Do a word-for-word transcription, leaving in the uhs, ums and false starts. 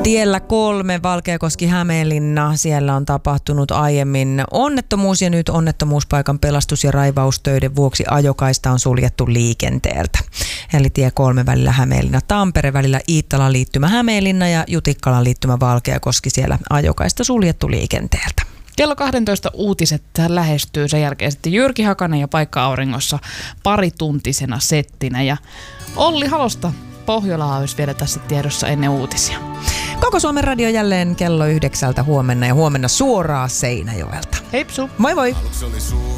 Tiellä kolme, Valkeakoski-Hämeenlinna. Siellä on tapahtunut aiemmin onnettomuus ja nyt onnettomuuspaikan pelastus- ja raivaustöiden vuoksi ajokaista on suljettu liikenteeltä. Eli tie kolme välillä Hämeenlinna-Tampere, välillä Iittalan liittymä Hämeenlinna ja Jutikkalan liittymä Valkeakoski, siellä ajokaista suljettu liikenteeltä. Kello kaksitoista uutiset lähestyy, sen jälkeen sitten Jyrki Hakanen ja Paikka Auringossa parituntisena settinä. Ja Olli Halosta Pohjola olisi vielä tässä tiedossa ennen uutisia. Koko Suomen radio jälleen kello yhdeksältä huomenna ja huomenna suoraan Seinäjoelta. Heipsu! Moi moi!